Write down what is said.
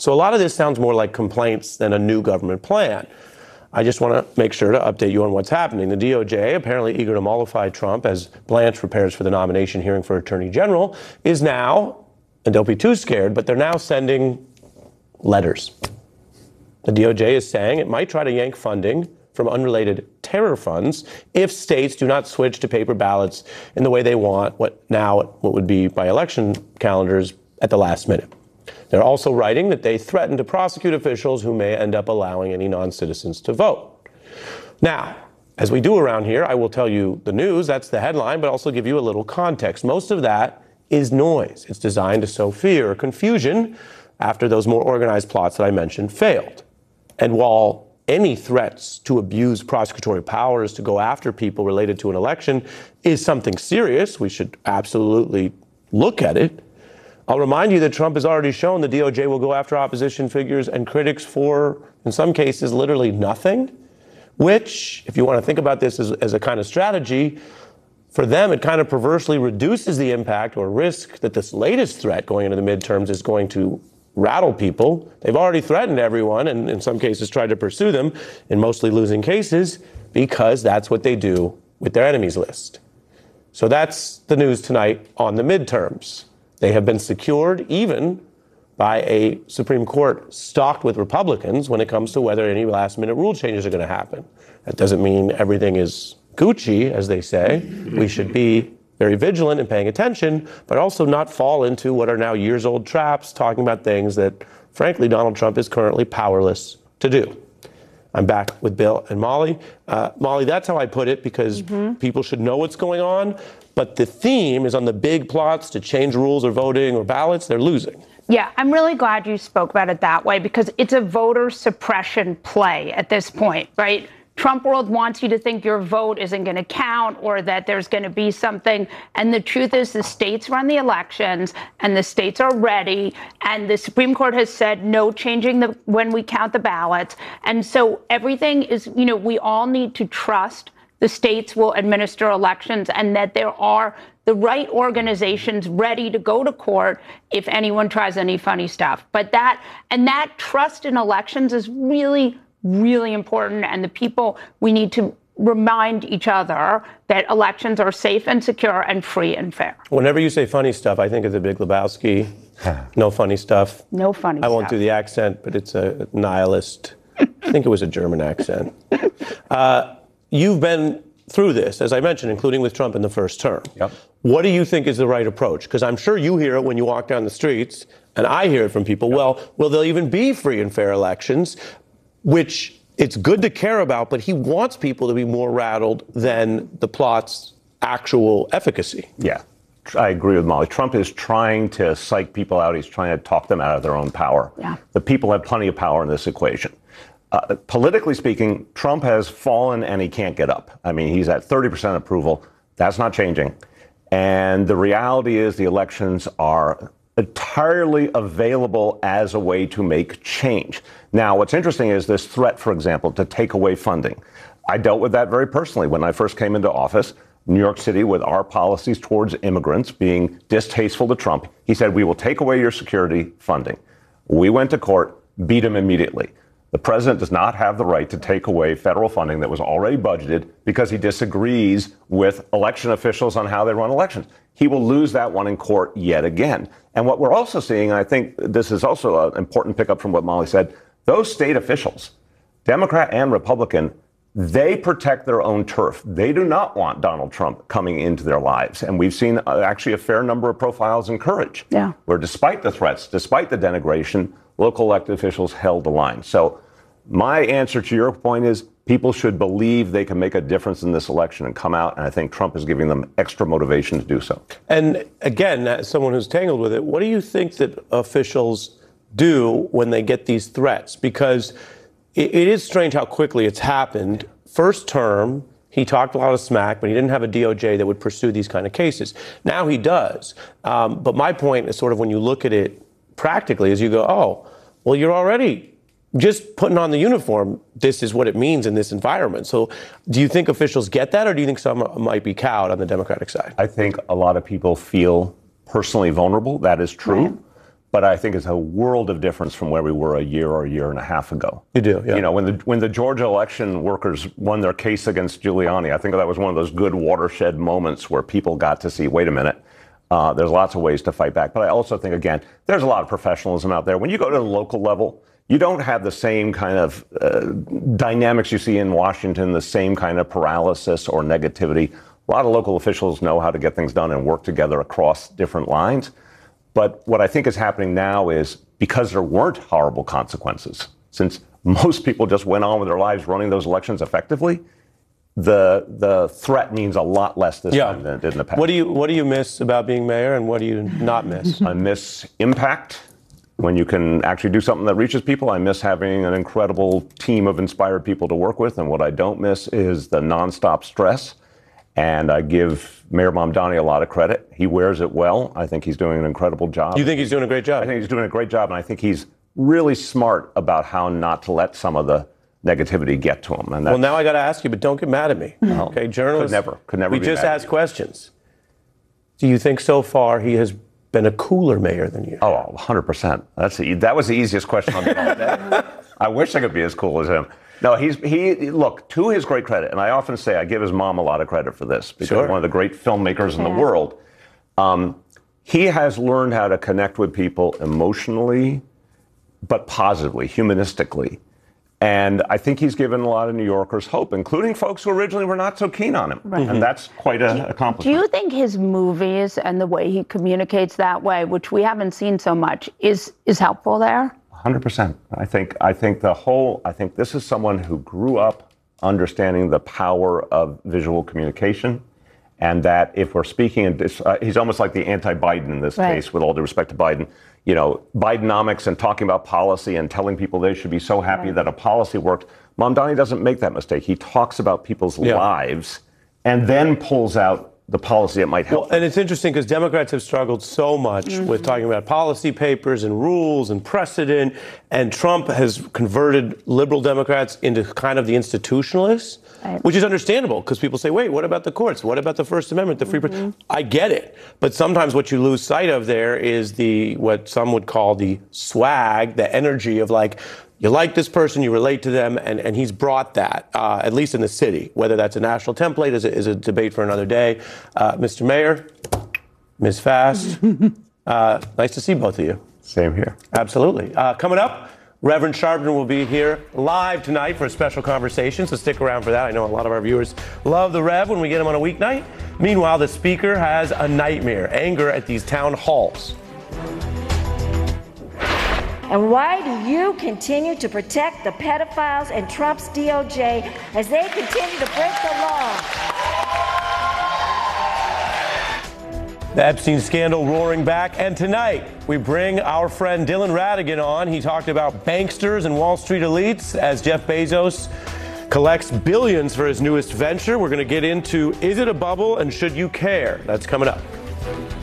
So a lot of this sounds more like complaints than a new government plan. I just want to make sure to update you on what's happening. The DOJ, apparently eager to mollify Trump as Blanche prepares for the nomination hearing for Attorney General, is now, and don't be too scared, but they're now sending letters. The DOJ is saying it might try to yank funding from unrelated terror funds if states do not switch to paper ballots in the way they want, what would be by election calendars at the last minute. They're also writing that they threaten to prosecute officials who may end up allowing any non-citizens to vote. Now, as we do around here, I will tell you the news, that's the headline, but also give you a little context. Most of that is noise. It's designed to sow fear or confusion after those more organized plots that I mentioned failed. And while any threats to abuse prosecutorial powers to go after people related to an election is something serious, we should absolutely look at it. I'll remind you that Trump has already shown the DOJ will go after opposition figures and critics for, in some cases, literally nothing, which, if you want to think about this as a kind of strategy, for them, it kind of perversely reduces the impact or risk that this latest threat going into the midterms is going to rattle people. They've already threatened everyone and in some cases tried to pursue them in mostly losing cases because that's what they do with their enemies list. So that's the news tonight on the midterms. They have been secured even by a Supreme Court stocked with Republicans when it comes to whether any last-minute rule changes are going to happen. That doesn't mean everything is Gucci, as they say. We should be very vigilant in paying attention, but also not fall into what are now years-old traps, talking about things that, frankly, Donald Trump is currently powerless to do. I'm back with Bill and Molly. Molly, that's how I put it, because people should know what's going on. But the theme is on the big plots to change rules or voting or ballots. They're losing. Yeah, I'm really glad you spoke about it that way, because it's a voter suppression play at this point, right? Trump world wants you to think your vote isn't going to count or that there's going to be something. And the truth is the states run the elections and the states are ready. And the Supreme Court has said no changing when we count the ballots. And so everything is, we all need to trust the states will administer elections and that there are the right organizations ready to go to court if anyone tries any funny stuff. But that trust in elections is really, really important. And the people, we need to remind each other that elections are safe and secure and free and fair. Whenever you say funny stuff, I think of The Big Lebowski. No funny stuff. No funny stuff. I won't do the accent, but it's a nihilist. I think it was a German accent. You've been through this, as I mentioned, including with Trump in the first term. Yep. What do you think is the right approach? Because I'm sure you hear it when you walk down the streets, and I hear it from people. Yep. Well, will there even be free and fair elections? Which it's good to care about, but he wants people to be more rattled than the plot's actual efficacy. Yeah, I agree with Molly. Trump is trying to psych people out. He's trying to talk them out of their own power. Yeah. The people have plenty of power in this equation. Politically speaking, Trump has fallen and he can't get up. I mean, he's at 30% approval. That's not changing. And the reality is the elections are entirely available as a way to make change. Now, what's interesting is this threat, for example, to take away funding. I dealt with that very personally when I first came into office. New York City, with our policies towards immigrants being distasteful to Trump, he said, we will take away your security funding. We went to court, beat him immediately. The president does not have the right to take away federal funding that was already budgeted because he disagrees with election officials on how they run elections. He will lose that one in court yet again. And what we're also seeing, and I think this is also an important pickup from what Molly said, those state officials, Democrat and Republican, they protect their own turf. They do not want Donald Trump coming into their lives. And we've seen actually a fair number of profiles in Courage, where despite the threats, despite the denigration, local elected officials held the line. So my answer to your point is people should believe they can make a difference in this election and come out. And I think Trump is giving them extra motivation to do so. And again, as someone who's tangled with it, what do you think that officials do when they get these threats? Because it is strange how quickly it's happened. First term, he talked a lot of smack, but he didn't have a DOJ that would pursue these kind of cases. Now he does. But my point is sort of when you look at it practically is you go, oh, well, you're already just putting on the uniform. This is what it means in this environment. So do you think officials get that, or do you think some might be cowed on the Democratic side? I think a lot of people feel personally vulnerable. That is true. Right. but I think it's a world of difference from where we were a year or a year and a half ago. You do, yeah. You know, when the Georgia election workers won their case against Giuliani, I think that was one of those good watershed moments where people got to see, wait a minute, there's lots of ways to fight back. But I also think, again, there's a lot of professionalism out there. When you go to the local level, you don't have the same kind of dynamics you see in Washington, the same kind of paralysis or negativity. A lot of local officials know how to get things done and work together across different lines. But what I think is happening now is because there weren't horrible consequences, since most people just went on with their lives running those elections effectively, the threat means a lot less this time than it did in the past. What do you miss about being mayor, and what do you not miss? I miss impact. When you can actually do something that reaches people. I miss having an incredible team of inspired people to work with. And what I don't miss is the nonstop stress. And I give Mayor Mamdani a lot of credit. He wears it well. I think he's doing an incredible job. You think he's doing a great job? I think he's doing a great job. And I think he's really smart about how not to let some of the negativity get to him. And well, now I got to ask you, but don't get mad at me. No, okay, journalists. Could never we be just mad asked questions. Do you think so far he has been a cooler mayor than you? Oh, 100%. That was the easiest question I've been all day. I wish I could be as cool as him. No, look, to his great credit, and I often say I give his mom a lot of credit for this, because one of the great filmmakers in the world. He has learned how to connect with people emotionally, but positively, humanistically. And I think he's given a lot of New Yorkers hope, including folks who originally were not so keen on him. Right. And that's quite an accomplishment. Do you think his movies and the way he communicates that way, which we haven't seen so much, is helpful there? 100%. I think this is someone who grew up understanding the power of visual communication, and that if we're speaking in this, he's almost like the anti-Biden in this case, with all due respect to Biden. You know, Bidenomics and talking about policy and telling people they should be so happy that a policy worked. Mamdani doesn't make that mistake. He talks about people's lives and then pulls out the policy that might help. Well, and it's interesting because Democrats have struggled so much with talking about policy papers and rules and precedent, and Trump has converted liberal Democrats into kind of the institutionalists, which is understandable because people say, wait, what about the courts? What about the First Amendment, the free press? I get it. But sometimes what you lose sight of there is what some would call the swag, the energy of like, you like this person, you relate to them, and he's brought that, at least in the city. Whether that's a national template is a debate for another day. Mr. Mayor, Ms. Fast, nice to see both of you. Same here. Absolutely. Coming up, Reverend Sharpton will be here live tonight for a special conversation, so stick around for that. I know a lot of our viewers love the Rev when we get him on a weeknight. Meanwhile, the Speaker has a nightmare, anger at these town halls. And why do you continue to protect the pedophiles and Trump's DOJ as they continue to break the law? The Epstein scandal roaring back, and tonight we bring our friend Dylan Ratigan on. He talked about banksters and Wall Street elites as Jeff Bezos collects billions for his newest venture. We're going to get into, is it a bubble and should you care? That's coming up.